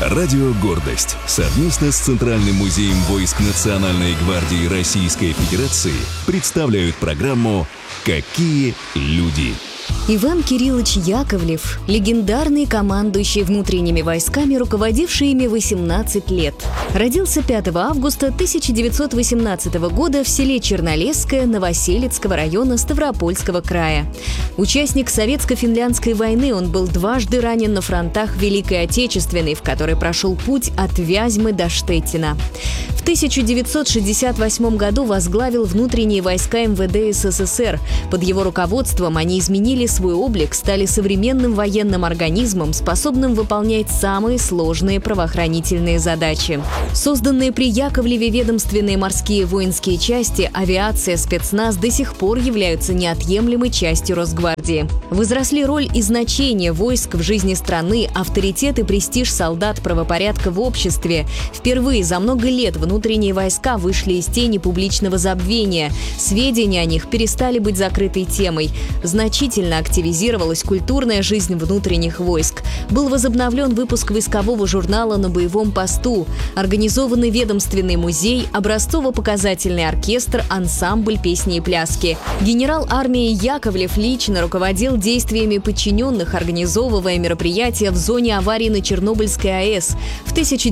Радио «Гордость» совместно с Центральным музеем войск Национальной гвардии Российской Федерации представляют программу «Какие люди?». Иван Кириллович Яковлев – легендарный командующий внутренними войсками, руководивший ими 18 лет. Родился 5 августа 1918 года в селе Чернолесское Новоселицкого района Ставропольского края. Участник Советско-финляндской войны, он был дважды ранен на фронтах Великой Отечественной, в которой прошел путь от Вязьмы до Штеттина. В 1968 году возглавил внутренние войска МВД СССР. Под его руководством они изменили свой облик, стали современным военным организмом, способным выполнять самые сложные правоохранительные задачи. Созданные при Яковлеве ведомственные морские воинские части, авиация, спецназ до сих пор являются неотъемлемой частью Росгвардии. Возросли роль и значение войск в жизни страны, авторитет и престиж солдат правопорядка в обществе. Впервые за много лет внутренние войска вышли из тени публичного забвения. Сведения о них перестали быть закрытой темой. Значительно активизировалась культурная жизнь внутренних войск. Был возобновлен выпуск войскового журнала «На боевом посту», организованный ведомственный музей, образцово-показательный оркестр, ансамбль песни и пляски. Генерал армии Яковлев лично руководил действиями подчиненных, организовывая мероприятия в зоне аварии на Чернобыльской АЭС. В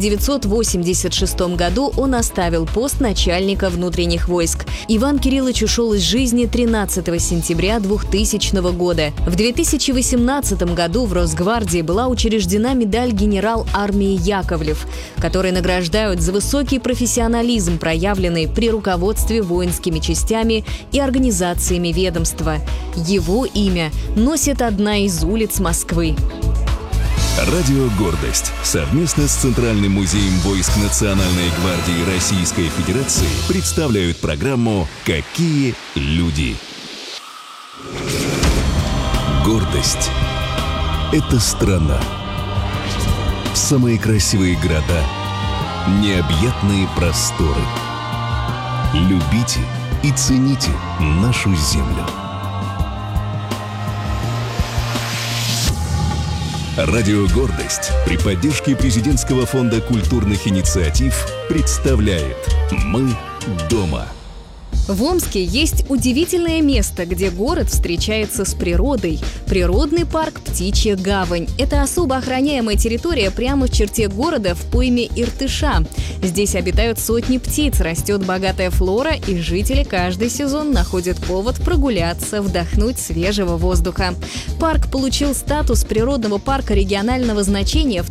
1986 году он оставил пост начальника внутренних войск. Иван Кириллович ушел из жизни 13 сентября 2000 года. В 2018 году в Росгвардии была учреждена медаль «Генерал армии Яковлев», которой награждают за высокий профессионализм, проявленный при руководстве воинскими частями и организациями ведомства. Его имя носит одна из улиц Москвы. Радио «Гордость» совместно с Центральным музеем войск Национальной гвардии Российской Федерации представляют программу «Какие люди?». Гордость – это страна. Самые красивые города, необъятные просторы. Любите и цените нашу землю. Радио «Гордость» при поддержке Президентского фонда культурных инициатив представляет «Мы дома». В Омске есть удивительное место, где город встречается с природой. Природный парк «Птичья гавань». Это особо охраняемая территория прямо в черте города в пойме Иртыша. Здесь обитают сотни птиц, растет богатая флора, и жители каждый сезон находят повод прогуляться, вдохнуть свежего воздуха. Парк получил статус природного парка регионального значения в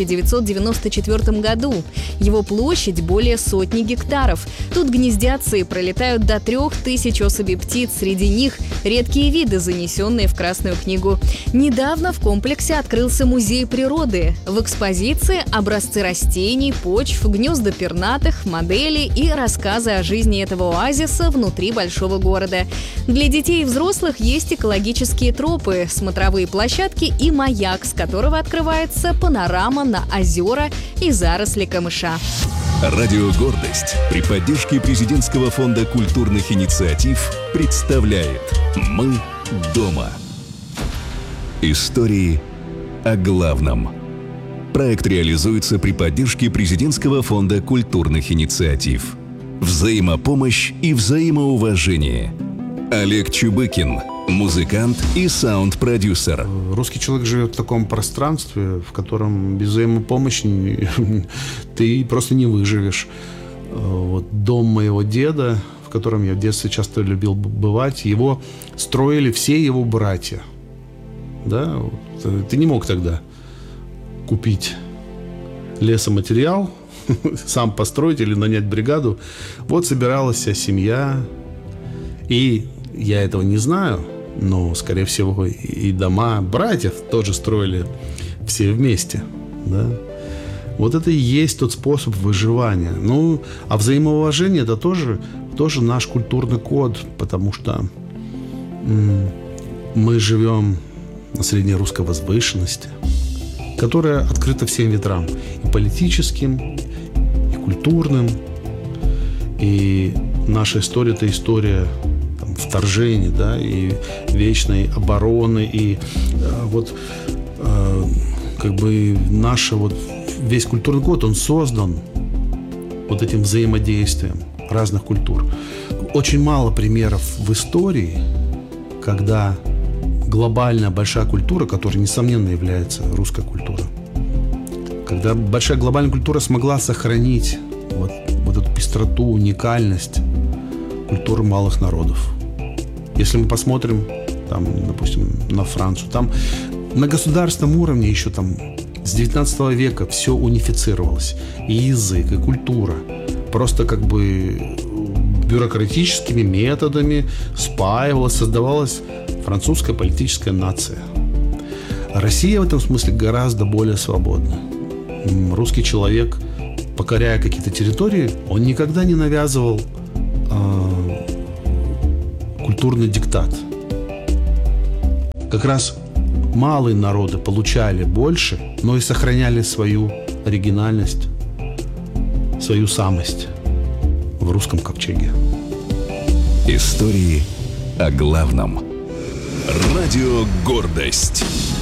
1994 году. Его площадь более 100 гектаров. Тут гнездятся и пролетают до 3000 особей птиц, среди них редкие виды, занесенные в Красную книгу. Недавно в комплексе открылся музей природы. В экспозиции образцы растений, почв, гнезда пернатых, модели и рассказы о жизни этого оазиса внутри большого города. Для детей и взрослых есть экологические тропы, смотровые площадки и маяк, с которого открывается панорама на озера и заросли камыша. Радио «Гордость» при поддержке Президентского фонда культурных инициатив представляет «Мы дома». Истории о главном. Проект реализуется при поддержке Президентского фонда культурных инициатив. Взаимопомощь и взаимоуважение. Олег Чубыкин, музыкант и саунд-продюсер. Русский человек живет в таком пространстве, в котором без взаимопомощи ты просто не выживешь. Вот дом моего деда, в котором я в детстве часто любил бывать, его строили все его братья. Да? Ты не мог тогда купить лесоматериал, сам построить или нанять бригаду. Вот собиралась вся семья. И я этого не знаю, но, скорее всего, и дома братьев тоже строили все вместе. Да? Вот это и есть тот способ выживания. Ну, а взаимоуважение – это тоже наш культурный код, потому что мы живем на среднерусской возвышенности, которая открыта всем ветрам, и политическим, и культурным. И наша история – это история вторжений, да, и вечной обороны, и как бы наш вот весь культурный код, он создан вот этим взаимодействием разных культур. Очень мало примеров в истории, когда глобальная большая культура, которая, несомненно, является русской культурой, когда большая глобальная культура смогла сохранить вот эту пестроту, уникальность культуры малых народов. Если мы посмотрим, там, допустим, на Францию, там на государственном уровне еще там с 19 века все унифицировалось. И язык, и культура. Просто как бы бюрократическими методами спаивалась, создавалась французская политическая нация. Россия в этом смысле гораздо более свободна. Русский человек, покоряя какие-то территории, он никогда не навязывал культурный диктат. Как раз малые народы получали больше, но и сохраняли свою оригинальность, свою самость в русском ковчеге. Истории о главном. Радио «Гордость».